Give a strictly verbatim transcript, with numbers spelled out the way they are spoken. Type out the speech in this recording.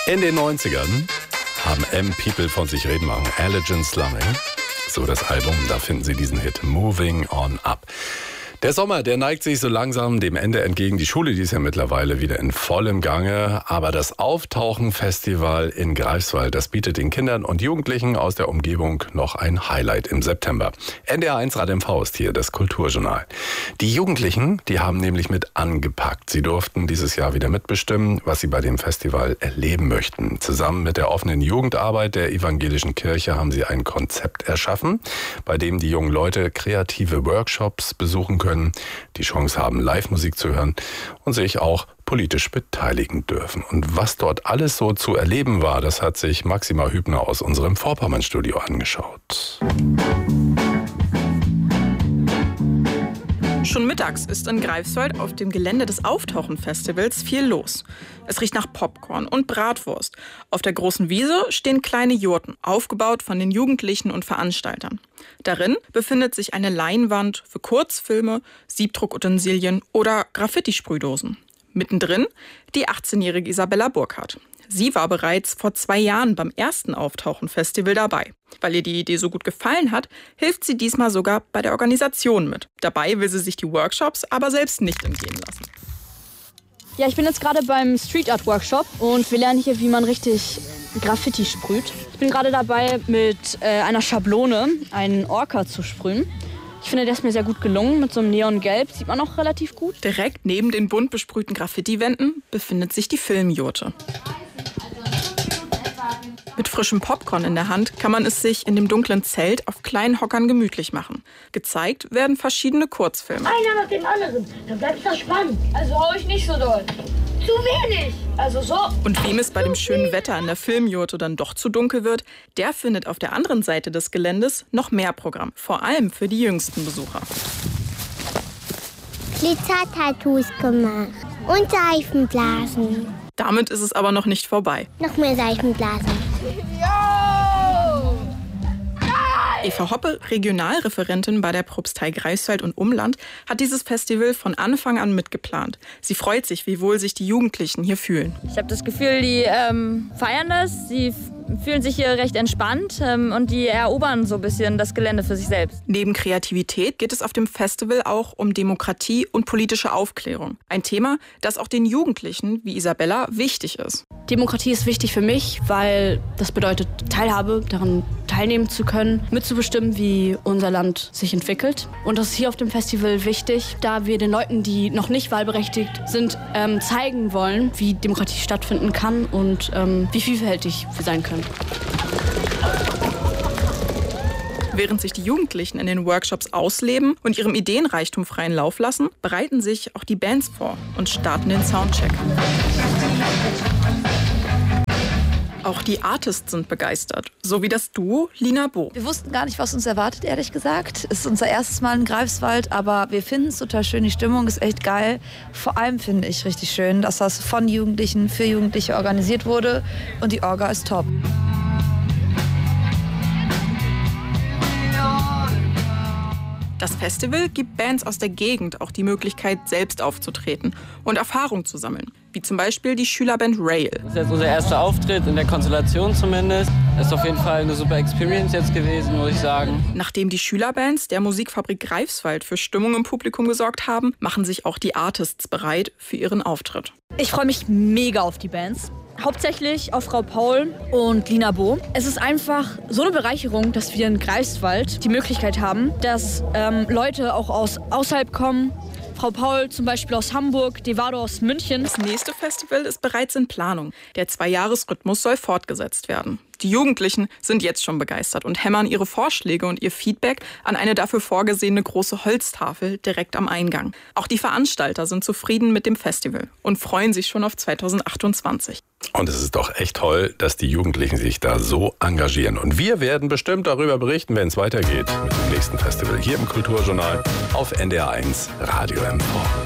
In den neunzigern haben M-People von sich reden machen. Allegan Slumming, so das Album, da finden Sie diesen Hit Moving On Up. Der Sommer, der neigt sich so langsam dem Ende entgegen. Die Schule, die ist ja mittlerweile wieder in vollem Gange. Aber das Auftauchen-Festival in Greifswald, das bietet den Kindern und Jugendlichen aus der Umgebung noch ein Highlight im September. N D R eins Rad im Faust hier, das Kulturjournal. Die Jugendlichen, die haben nämlich mit angepackt. Sie durften dieses Jahr wieder mitbestimmen, was sie bei dem Festival erleben möchten. Zusammen mit der offenen Jugendarbeit der evangelischen Kirche haben sie ein Konzept erschaffen, bei dem die jungen Leute kreative Workshops besuchen können, die Chance haben, Live-Musik zu hören und sich auch politisch beteiligen dürfen. Und was dort alles so zu erleben war, das hat sich Maxima Hübner aus unserem Vorpommern-Studio angeschaut. Schon mittags ist in Greifswald auf dem Gelände des Auftauchen-Festivals viel los. Es riecht nach Popcorn und Bratwurst. Auf der großen Wiese stehen kleine Jurten, aufgebaut von den Jugendlichen und Veranstaltern. Darin befindet sich eine Leinwand für Kurzfilme, Siebdruckutensilien oder Graffiti-Sprühdosen. Mittendrin die achtzehnjährige Isabella Burkhardt. Sie war bereits vor zwei Jahren beim ersten Auftauchen-Festival dabei. Weil ihr die Idee so gut gefallen hat, hilft sie diesmal sogar bei der Organisation mit. Dabei will sie sich die Workshops aber selbst nicht entgehen lassen. Ja, ich bin jetzt gerade beim Street Art Workshop und wir lernen hier, wie man richtig Graffiti sprüht. Ich bin gerade dabei, mit äh, einer Schablone einen Orca zu sprühen. Ich finde, der ist mir sehr gut gelungen. Mit so einem Neongelb sieht man auch relativ gut. Direkt neben den bunt besprühten Graffiti-Wänden befindet sich die Filmjurte. Mit frischem Popcorn in der Hand kann man es sich in dem dunklen Zelt auf kleinen Hockern gemütlich machen. Gezeigt werden verschiedene Kurzfilme. Einer nach dem anderen, dann bleibt es doch spannend. Also hau ich nicht so doll. Zu wenig. Also so. Und wem es bei dem schönen Wetter in der Filmjurte dann doch zu dunkel wird, der findet auf der anderen Seite des Geländes noch mehr Programm. Vor allem für die jüngsten Besucher. Glitzer-Tattoos gemacht und Seifenblasen. Damit ist es aber noch nicht vorbei. Noch mehr Seifenblasen. Yo! Eva Hoppe, Regionalreferentin bei der Propstei Greifswald und Umland, hat dieses Festival von Anfang an mitgeplant. Sie freut sich, wie wohl sich die Jugendlichen hier fühlen. Ich habe das Gefühl, die ähm, feiern das, sie fühlen sich hier recht entspannt ähm, und die erobern so ein bisschen das Gelände für sich selbst. Neben Kreativität geht es auf dem Festival auch um Demokratie und politische Aufklärung. Ein Thema, das auch den Jugendlichen wie Isabella wichtig ist. Demokratie ist wichtig für mich, weil das bedeutet Teilhabe, daran teilnehmen zu können, mitzubestimmen, wie unser Land sich entwickelt. Und das ist hier auf dem Festival wichtig, da wir den Leuten, die noch nicht wahlberechtigt sind, ähm, zeigen wollen, wie Demokratie stattfinden kann und ähm, wie vielfältig wir sein können. Während sich die Jugendlichen in den Workshops ausleben und ihrem Ideenreichtum freien Lauf lassen, bereiten sich auch die Bands vor und starten den Soundcheck. Auch die Artists sind begeistert, so wie das Duo Lina Bo. Wir wussten gar nicht, was uns erwartet, ehrlich gesagt. Es ist unser erstes Mal in Greifswald, aber wir finden es total schön. Die Stimmung ist echt geil. Vor allem finde ich richtig schön, dass das von Jugendlichen für Jugendliche organisiert wurde und die Orga ist top. Das Festival gibt Bands aus der Gegend auch die Möglichkeit, selbst aufzutreten und Erfahrung zu sammeln. Wie zum Beispiel die Schülerband Rail. Das ist jetzt unser erster Auftritt, in der Konstellation zumindest. Das ist auf jeden Fall eine super Experience jetzt gewesen, muss ich sagen. Nachdem die Schülerbands der Musikfabrik Greifswald für Stimmung im Publikum gesorgt haben, machen sich auch die Artists bereit für ihren Auftritt. Ich freue mich mega auf die Bands. Hauptsächlich auf Frau Paul und Lina Bo. Es ist einfach so eine Bereicherung, dass wir in Greifswald die Möglichkeit haben, dass ähm, Leute auch aus außerhalb kommen. Frau Paul zum Beispiel aus Hamburg, Devado aus München. Das nächste Festival ist bereits in Planung. Der Zwei-Jahres-Rhythmus soll fortgesetzt werden. Die Jugendlichen sind jetzt schon begeistert und hämmern ihre Vorschläge und ihr Feedback an eine dafür vorgesehene große Holztafel direkt am Eingang. Auch die Veranstalter sind zufrieden mit dem Festival und freuen sich schon auf zweitausendachtundzwanzig. Und es ist doch echt toll, dass die Jugendlichen sich da so engagieren. Und wir werden bestimmt darüber berichten, wenn es weitergeht mit dem nächsten Festival hier im Kulturjournal auf N D R eins Radio M V.